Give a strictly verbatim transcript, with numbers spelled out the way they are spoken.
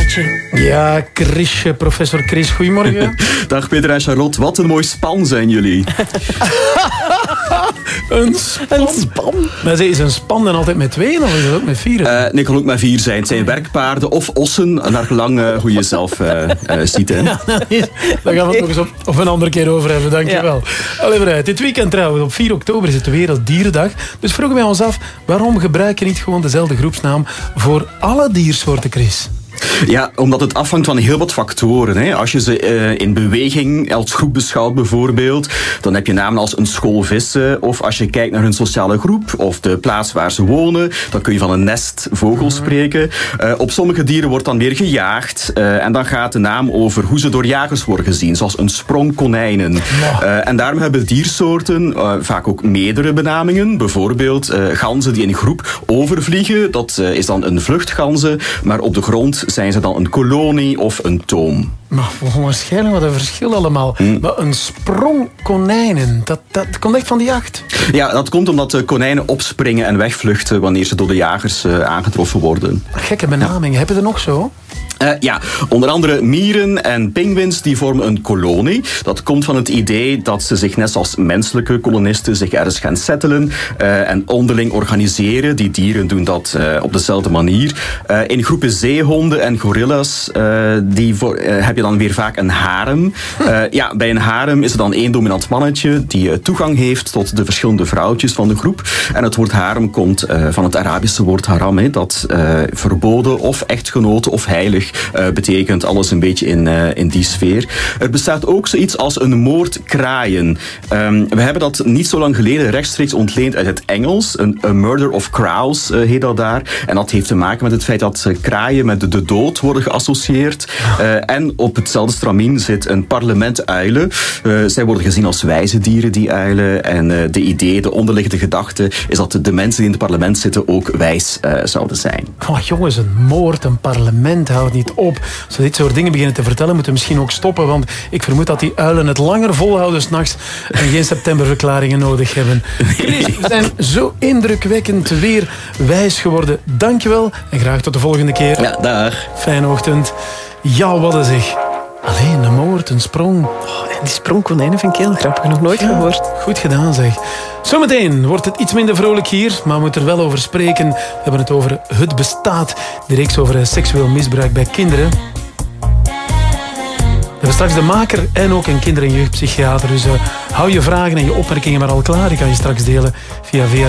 Petertje. Ja, Chris, professor Chris, goedemorgen. Dag Peter en Charlotte, wat een mooi span zijn jullie. Een span. Een span. Maar is een span dan altijd met tweeën of is het ook met vier? Uh, nee, het kan ook met vier zijn. Het zijn werkpaarden of ossen, naar gelang uh, hoe je zelf uh, uh, ziet. Hè. Ja, daar gaan we het nog eens op, op een andere keer over hebben, dankjewel. Ja. Allee, vooruit. Dit weekend trouwens, op vier oktober is het de Werelddierendag. Dus vroegen wij ons af, waarom gebruik je niet gewoon dezelfde groepsnaam voor alle diersoorten, Chris? Ja, omdat het afhangt van heel wat factoren. Hè. Als je ze uh, in beweging als groep beschouwt bijvoorbeeld, dan heb je namen als een school vissen. Of als je kijkt naar hun sociale groep of de plaats waar ze wonen, dan kun je van een nest vogels spreken. Uh, op sommige dieren wordt dan weer gejaagd. Uh, en dan gaat de naam over hoe ze door jagers worden gezien, zoals een sprong konijnen. Uh, en daarom hebben diersoorten uh, vaak ook meerdere benamingen. Bijvoorbeeld uh, ganzen die in groep overvliegen, dat uh, is dan een vluchtganzen. Maar op de grond zijn ze dan een kolonie of een toom. Maar onwaarschijnlijk wat een verschil allemaal. Mm. Maar een sprong konijnen, dat, dat komt echt van de jacht? Ja, dat komt omdat de konijnen opspringen en wegvluchten wanneer ze door de jagers uh, aangetroffen worden. Gekke benaming. Ja. Heb je er nog zo? Uh, ja, onder andere mieren en pinguïns die vormen een kolonie. Dat komt van het idee dat ze zich net als menselijke kolonisten zich ergens gaan settelen uh, en onderling organiseren. Die dieren doen dat uh, op dezelfde manier. Uh, in groepen zeehonden en gorilla's uh, die voor, uh, heb je dan weer vaak een harem. Uh, ja, bij een harem is er dan één dominant mannetje die uh, toegang heeft tot de verschillende vrouwtjes van de groep. En het woord harem komt uh, van het Arabische woord haram, he, dat uh, verboden of echtgenoten of heilig Uh, betekent, alles een beetje in, uh, in die sfeer. Er bestaat ook zoiets als een moordkraaien. Um, we hebben dat niet zo lang geleden rechtstreeks ontleend uit het Engels. Een a murder of crows uh, heet dat daar. En dat heeft te maken met het feit dat uh, kraaien met de, de dood worden geassocieerd. Uh, en op hetzelfde stramien zit een parlement uilen. Uh, zij worden gezien als wijze dieren, die uilen. En uh, de idee, de onderliggende gedachte is dat de mensen die in het parlement zitten ook wijs uh, zouden zijn. Oh jongens, een moord, een parlement houdt niet op. Als we dit soort dingen beginnen te vertellen, moeten we misschien ook stoppen, want ik vermoed dat die uilen het langer volhouden 's nachts en geen septemberverklaringen nodig hebben. Chris, we zijn zo indrukwekkend weer wijs geworden. Dankjewel en graag tot de volgende keer. Ja, dag. Fijne ochtend. Ja, wat is zeg. Alleen een moord, een sprong. Oh, en die sprongkonijnen vind ik heel grappig, nog nooit ja, gehoord. Goed gedaan zeg. Zometeen wordt het iets minder vrolijk hier, maar we moeten er wel over spreken. We hebben het over Het Bestaat, de reeks over seksueel misbruik bij kinderen. We hebben straks de maker en ook een kinder- en jeugdpsychiater. Dus uh, hou je vragen en je opmerkingen maar al klaar. Die kan je straks delen via v r